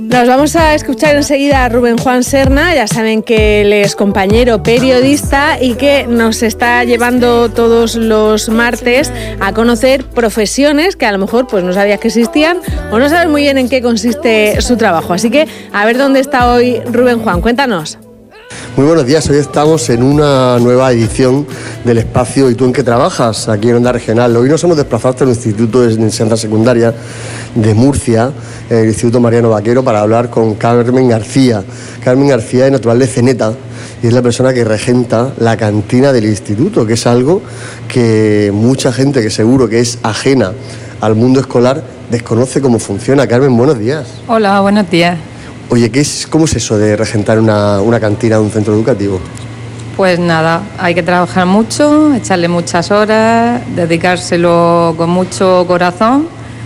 Nos vamos a escuchar enseguida a Rubén Juan Serna. Ya saben que él es compañero periodista y que nos está llevando todos los martes a conocer profesiones que a lo mejor pues no sabías que existían o no sabes muy bien en qué consiste su trabajo. Así que a ver dónde está hoy Rubén Juan, cuéntanos. Muy buenos días, hoy estamos en una nueva edición del espacio ¿Y tú en qué trabajas? Aquí en Onda Regional. Hoy nos hemos desplazado hasta el Instituto de Enseñanza Secundaria de Murcia, el Instituto Mariano Vaquero, para hablar con Carmen García. Carmen García es natural de Ceneta y es la persona que regenta la cantina del instituto, que es algo que mucha gente que seguro que es ajena al mundo escolar desconoce cómo funciona. Carmen, buenos días. Hola, buenos días. Oye, ¿cómo es eso de regentar una cantina de un centro educativo? Pues nada, hay que trabajar mucho, echarle muchas horas, dedicárselo con mucho corazón,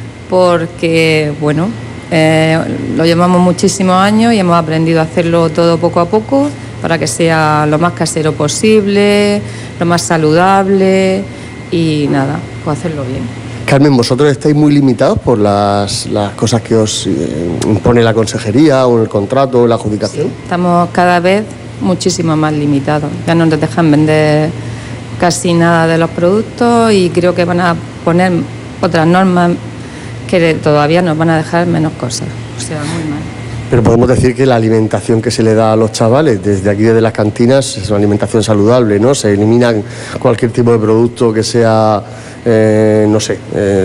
porque, bueno, lo llevamos muchísimos años y hemos aprendido a hacerlo todo poco a poco para que sea lo más casero posible, lo más saludable y nada, pues hacerlo bien. Carmen, ¿vosotros estáis muy limitados por las cosas que os impone la consejería o el contrato o la adjudicación? Sí, estamos cada vez muchísimo más limitados. Ya no nos dejan vender casi nada de los productos y creo que van a poner otras normas que todavía nos van a dejar menos cosas. O sea, muy mal. Pero podemos decir que la alimentación que se le da a los chavales desde aquí, desde las cantinas, es una alimentación saludable, ¿no? Se eliminan cualquier tipo de producto que sea, no sé,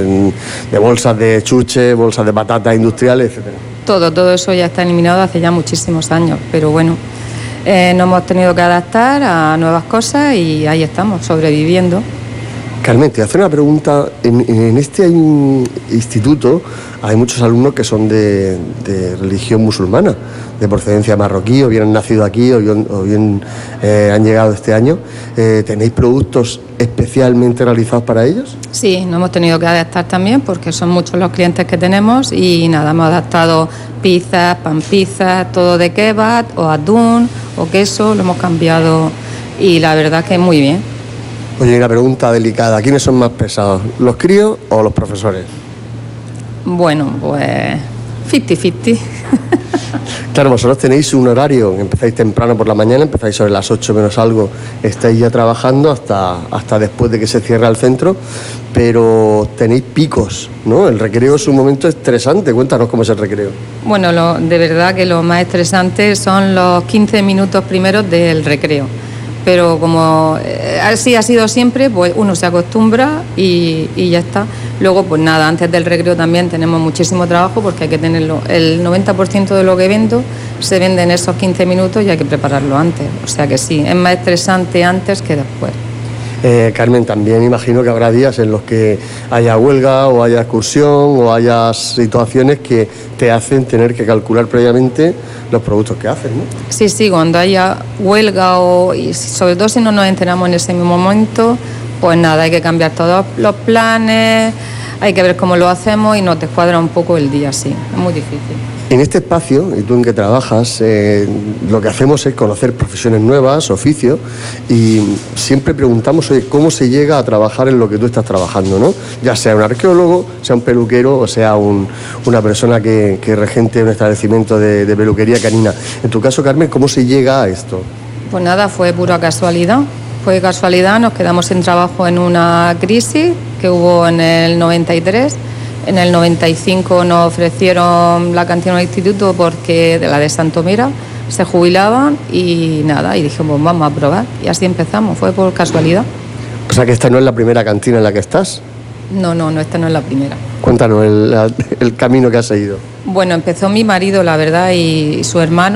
de bolsas de chuche, bolsas de patatas industriales, etcétera. Todo eso ya está eliminado hace ya muchísimos años, pero bueno, nos hemos tenido que adaptar a nuevas cosas y ahí estamos, sobreviviendo. Carmen, te voy a hacer una pregunta. En este instituto hay muchos alumnos que son de religión musulmana, de procedencia marroquí, o bien han nacido aquí, o bien han llegado este año. ¿Tenéis productos especialmente realizados para ellos? Sí, nos hemos tenido que adaptar también porque son muchos los clientes que tenemos y nada, hemos adaptado pizzas, pan pizzas, todo de kebab o atún o queso, lo hemos cambiado y la verdad que muy bien. Oye, una pregunta delicada. ¿Quiénes son más pesados, los críos o los profesores? Bueno, pues 50-50. Claro, vosotros tenéis un horario, empezáis temprano por la mañana, empezáis sobre las 8 menos algo, estáis ya trabajando hasta después de que se cierra el centro, pero tenéis picos, ¿no? El recreo es un momento estresante. Cuéntanos cómo es el recreo. Bueno, de verdad que lo más estresante son los 15 minutos primeros del recreo. Pero como así ha sido siempre, pues uno se acostumbra y ya está. Luego, pues nada, antes del recreo también tenemos muchísimo trabajo porque hay que tenerlo. El 90% de lo que vendo se vende en esos 15 minutos y hay que prepararlo antes. O sea que sí, es más estresante antes que después. Carmen, también imagino que habrá días en los que haya huelga o haya excursión o haya situaciones que te hacen tener que calcular previamente los productos que hacen, ¿no? Sí, cuando haya huelga y sobre todo si no nos enteramos en ese mismo momento, pues nada, hay que cambiar todos los planes, hay que ver cómo lo hacemos y nos descuadra un poco el día, sí, es muy difícil. En este espacio, y tú en que trabajas, lo que hacemos es conocer profesiones nuevas, oficios, y siempre preguntamos, oye, ¿cómo se llega a trabajar en lo que tú estás trabajando, ¿no? Ya sea un arqueólogo, sea un peluquero o sea una persona que regente un establecimiento de peluquería canina. En tu caso, Carmen, ¿cómo se llega a esto? Pues nada, fue pura casualidad. Fue casualidad, nos quedamos sin trabajo en una crisis que hubo en el 93. En el 95 nos ofrecieron la cantina del instituto porque de la de Santomera se jubilaban y nada, y dijimos vamos a probar y así empezamos, fue por casualidad. O sea que esta no es la primera cantina en la que estás. No, esta no es la primera. Cuéntanos el camino que has seguido. Bueno, empezó mi marido, la verdad, y su hermano.